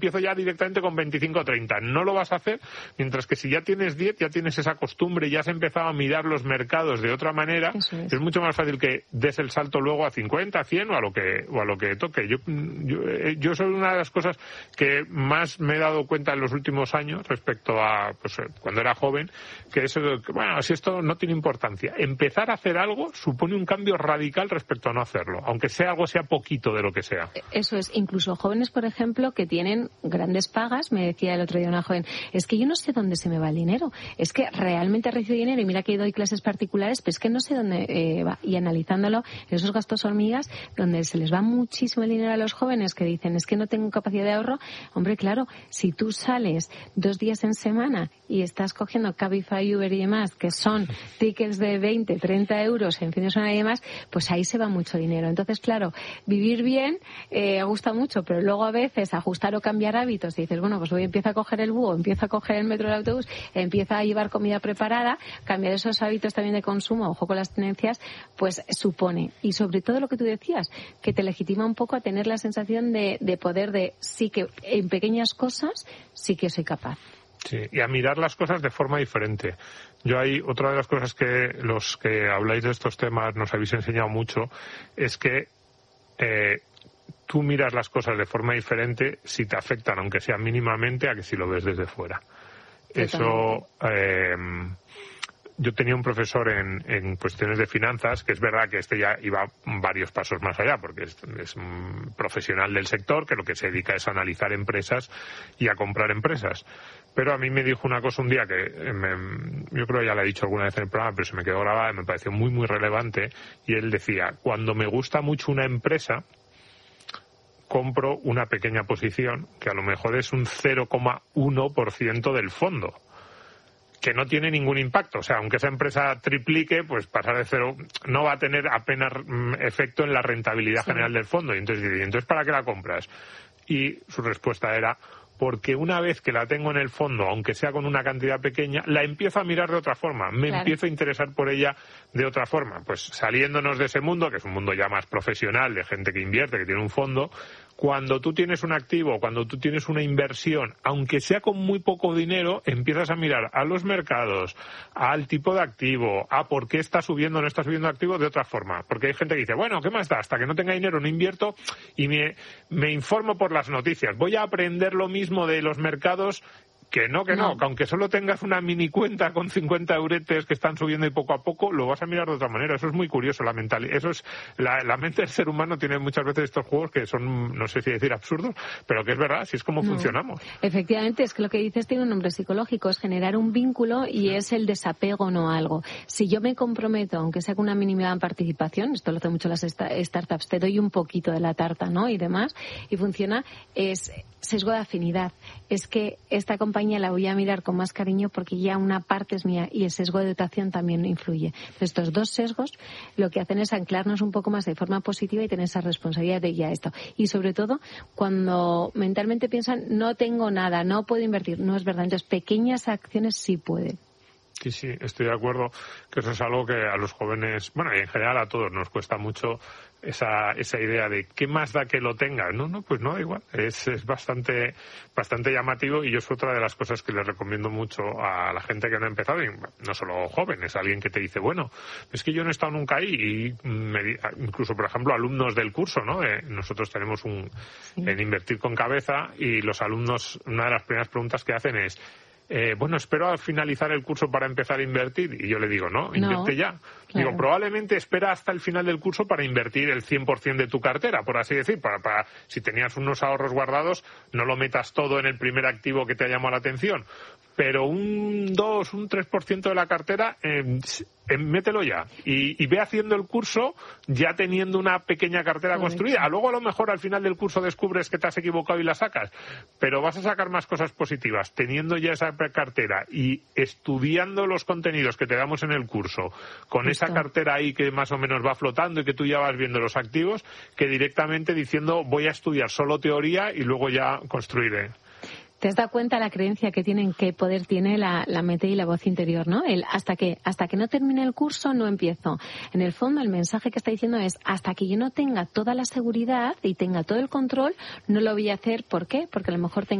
empiezo ya directamente con 25 o 30. No lo vas a hacer, mientras que si ya tienes 10, ya tienes esa costumbre, ya has empezado a mirar los mercados de otra manera, es mucho más fácil que des el salto luego a 50, a 100 o a lo que toque. Yo soy una de las cosas que más me he dado cuenta en los últimos años respecto a pues, cuando era joven, que eso, bueno, si esto no tiene importancia. Empezar a hacer algo supone un cambio radical respecto a no hacerlo, aunque sea poquito de lo que sea. Eso es, incluso jóvenes, por ejemplo, que tienen grandes pagas, me decía el otro día una joven, es que yo no sé dónde se me va el dinero, es que realmente recibo dinero y mira que doy clases particulares, pero es que no sé dónde va. Y analizándolo, esos gastos hormigas, donde se les va muchísimo el dinero a los jóvenes que dicen, es que no tengo capacidad de ahorro, hombre, claro, si tú sales 2 días en semana y estás cogiendo Cabify, Uber y demás, que son tickets de 20, 30 euros en fin de semana y demás, pues ahí se va mucho dinero. Entonces, claro, vivir bien gusta mucho, pero luego a veces ajustar o cambiar hábitos y dices, bueno, pues hoy empiezo a coger el búho, empiezo a coger el metro del autobús, empiezo a llevar comida preparada, cambiar esos hábitos también de consumo, ojo con las tenencias, pues supone, y sobre todo lo que tú decías, que te legitima un poco a tener la sensación de poder de sí que en pequeñas cosas sí que soy capaz. Sí, y a mirar las cosas de forma diferente. Yo hay otra de las cosas que los que habláis de estos temas nos habéis enseñado mucho, es que tú miras las cosas de forma diferente si te afectan, aunque sea mínimamente, a que si lo ves desde fuera. Eso, yo tenía un profesor en cuestiones de finanzas, que es verdad que este ya iba varios pasos más allá, porque es un profesional del sector que lo que se dedica es a analizar empresas y a comprar empresas. Pero a mí me dijo una cosa un día que yo creo que ya la he dicho alguna vez en el programa, pero se me quedó grabada y me pareció muy, muy relevante. Y él decía, cuando me gusta mucho una empresa, compro una pequeña posición, que a lo mejor es un 0,1% del fondo, que no tiene ningún impacto. O sea, aunque esa empresa triplique, pues pasar de cero no va a tener apenas efecto en la rentabilidad general del fondo. Y entonces, ¿para qué la compras? Y su respuesta era, porque una vez que la tengo en el fondo, aunque sea con una cantidad pequeña, la empiezo a mirar de otra forma, empiezo a interesar por ella de otra forma. Pues saliéndonos de ese mundo, que es un mundo ya más profesional, de gente que invierte, que tiene un fondo, cuando tú tienes un activo, cuando tú tienes una inversión, aunque sea con muy poco dinero, empiezas a mirar a los mercados, al tipo de activo, a por qué está subiendo o no está subiendo activo de otra forma. Porque hay gente que dice, bueno, ¿qué más da? Hasta que no tenga dinero no invierto y me informo por las noticias. Voy a aprender lo mismo de los mercados. Que aunque solo tengas una mini cuenta con 50 euretes que están subiendo y poco a poco, lo vas a mirar de otra manera. Eso es muy curioso, la mentalidad. Eso es, la mente del ser humano tiene muchas veces estos juegos que son, no sé si decir absurdos, pero que es verdad, así es como funcionamos. Efectivamente, es que lo que dices tiene un nombre psicológico, es generar un vínculo y es el desapego no a algo. Si yo me comprometo, aunque sea con una mínima participación, esto lo hacen mucho las startups, te doy un poquito de la tarta, ¿no? Y demás, y funciona, es sesgo de afinidad. Es que esta compañía la voy a mirar con más cariño porque ya una parte es mía y el sesgo de dotación también influye. Estos dos sesgos lo que hacen es anclarnos un poco más de forma positiva y tener esa responsabilidad de ya esto. Y sobre todo cuando mentalmente piensan no tengo nada, no puedo invertir. No es verdad. Entonces pequeñas acciones sí pueden. Sí, estoy de acuerdo que eso es algo que a los jóvenes, bueno, y en general a todos nos cuesta mucho esa idea de qué más da que lo tenga. No, pues no, igual. Es bastante llamativo y yo es otra de las cosas que les recomiendo mucho a la gente que no ha empezado, y no solo jóvenes, alguien que te dice, bueno, es que yo no he estado nunca ahí, y incluso, por ejemplo, alumnos del curso, ¿no? Nosotros tenemos en Invertir con Cabeza, y los alumnos, una de las primeras preguntas que hacen es, bueno, espero a finalizar el curso para empezar a invertir. Y yo le digo, no, invierte ya. Claro. Digo, probablemente espera hasta el final del curso para invertir el 100% de tu cartera, por así decir. Para si tenías unos ahorros guardados, no lo metas todo en el primer activo que te ha llamado la atención. Pero un 2, un 3% de la cartera, mételo ya. Y ve haciendo el curso ya teniendo una pequeña cartera construida. Luego a lo mejor al final del curso descubres que te has equivocado y la sacas. Pero vas a sacar más cosas positivas teniendo ya esa cartera y estudiando los contenidos que te damos en el curso con esa cartera ahí que más o menos va flotando y que tú ya vas viendo los activos, que directamente diciendo voy a estudiar solo teoría y luego ya construiré. ¿Te has dado cuenta la creencia que tienen, qué poder tiene la mente y la voz interior, ¿no? Hasta que no termine el curso no empiezo. En el fondo el mensaje que está diciendo es hasta que yo no tenga toda la seguridad y tenga todo el control, no lo voy a hacer. ¿Por qué? Porque a lo mejor tengo